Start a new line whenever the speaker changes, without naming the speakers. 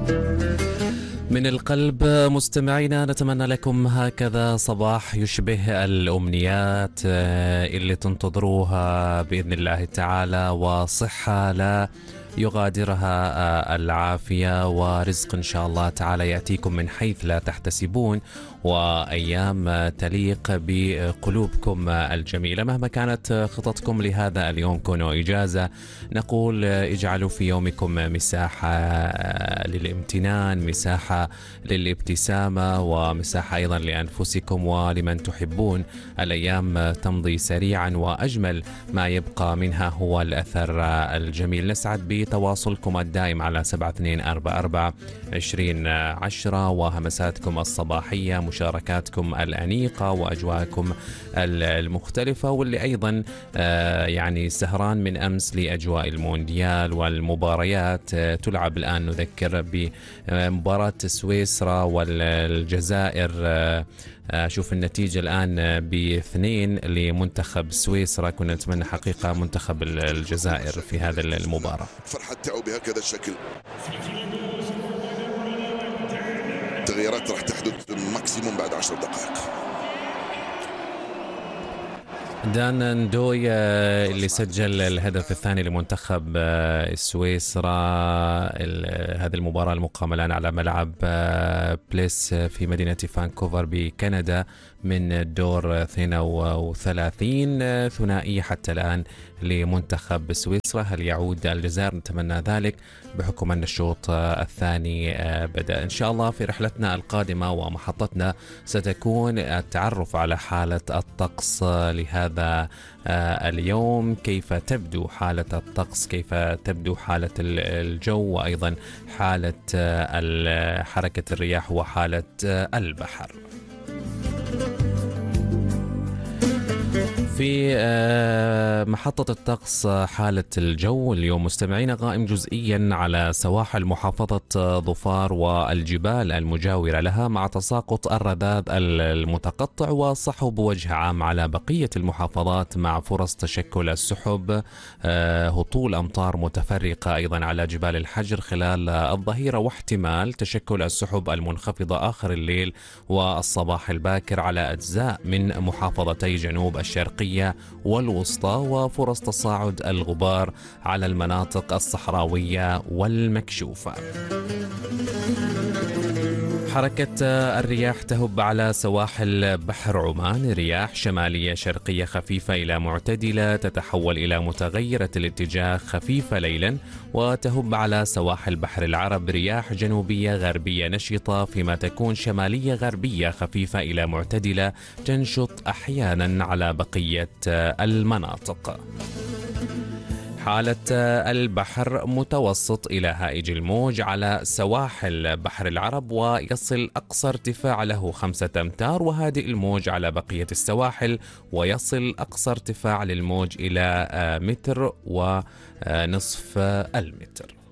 من القلب مستمعينا، نتمنى لكم هكذا صباح يشبه الأمنيات اللي تنتظروها بإذن الله تعالى، وصحة لا يغادرها العافية، ورزق إن شاء الله تعالى يأتيكم من حيث لا تحتسبون، وأيام تليق بقلوبكم الجميلة. مهما كانت خططكم لهذا اليوم، كونوا إجازة، نقول اجعلوا في يومكم مساحة للامتنان، مساحة للابتسامة، ومساحة أيضا لأنفسكم ولمن تحبون. الأيام تمضي سريعا، وأجمل ما يبقى منها هو الأثر الجميل. نسعد بتواصلكم الدائم على 7244-2010 وهمساتكم الصباحية، مشاركاتكم الأنيقة وأجواءكم المختلفة، واللي أيضا يعني سهران من أمس لأجواء المونديال والمباريات. تلعب الآن، نذكر بمباراة سويسرا والجزائر. شوف النتيجة الآن ب2 لمنتخب سويسرا. كنا نتمنى حقيقة منتخب الجزائر في هذا المباراة.
فرحة تعوا بهكذا الشكل. التغييرات راح تحدث ماكسيموم بعد 10 دقائق.
دان ندوي اللي سجل الهدف الثاني لمنتخب سويسرا. هذه المباراة المقامة الآن على ملعب بليس في مدينة فانكوفر بكندا من الدور 32. ثنائية حتى الآن لمنتخب سويسرا. هل يعود الجزائر؟ نتمنى ذلك بحكم أن الشوط الثاني بدأ. إن شاء الله في رحلتنا القادمة ومحطتنا ستكون التعرف على حالة الطقس لهذا اليوم، كيف تبدو حالة الطقس، كيف تبدو حالة الجو، وأيضا حالة حركة الرياح وحالة البحر. في محطة الطقس حالة الجو اليوم مستمعين غائم جزئيا على سواحل محافظة ظفار والجبال المجاورة لها، مع تساقط الرذاذ المتقطع وصحب بوجه عام على بقية المحافظات، مع فرص تشكل السحب، هطول أمطار متفرقة أيضا على جبال الحجر خلال الظهيرة، واحتمال تشكل السحب المنخفضة آخر الليل والصباح الباكر على أجزاء من محافظتي جنوب الشرقية والوسطى، وفرص تصاعد الغبار على المناطق الصحراوية والمكشوفة. حركة الرياح تهب على سواحل بحر عمان، رياح شمالية شرقية خفيفة إلى معتدلة تتحول إلى متغيرة الاتجاه خفيفة ليلا، وتهب على سواحل بحر العرب رياح جنوبية غربية نشطة، فيما تكون شمالية غربية خفيفة إلى معتدلة تنشط أحيانا على بقية المناطق. حالة البحر متوسط إلى هائج الموج على سواحل بحر العرب، ويصل أقصى ارتفاع له 5 أمتار، وهادئ الموج على بقية السواحل، ويصل أقصى ارتفاع للموج إلى 1.5 متر.